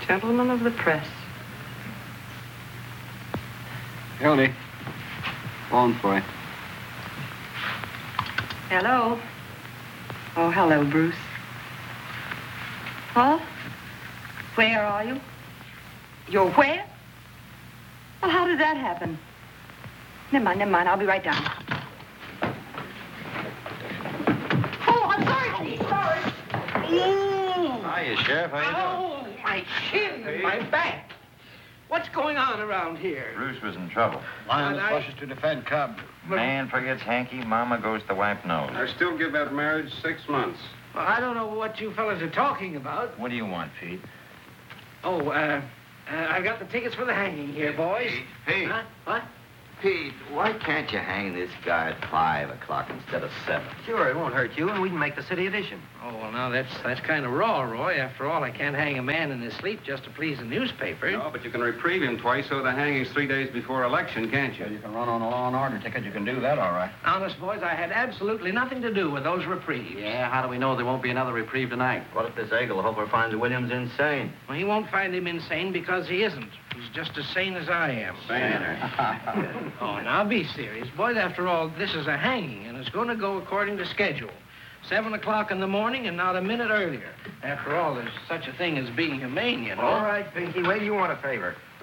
Gentlemen of the press. Hildy, phone for you. Hello. Oh, hello, Bruce. Huh? Where are you? You're where? Well, how did that happen? Never mind. I'll be right down. Oh, I'm sorry. Hiya, Sheriff. How you doing? Oh, my chin and my back. What's going on around here? Bruce was in trouble. Lion rushes to defend Cub. Man forgets hanky, mama goes to wipe nose. I still give that marriage 6 months. Well, I don't know what you fellas are talking about. What do you want, Pete? Oh, I've got the tickets for the hanging here, boys. Hey, Huh? What? Pete, why can't you hang this guy at 5 o'clock instead of 7? Sure, it won't hurt you, and we can make the city edition. Oh, well, now, that's kind of raw, Roy. After all, I can't hang a man in his sleep just to please the newspaper. No, but you can reprieve him twice so the hanging's 3 days before election, can't you? You can run on a law and order ticket. You can do that, all right. Honest, boys, I had absolutely nothing to do with those reprieves. Yeah, how do we know there won't be another reprieve tonight? What if this Eagle-Hopper finds Williams insane? Well, he won't find him insane because he isn't. He's just as sane as I am. Oh, now be serious. Boys, after all, this is a hanging, and it's going to go according to schedule. 7 o'clock in the morning and not a minute earlier. After all, there's such a thing as being humane, you know. All right, Pinky, wait till you want a favor.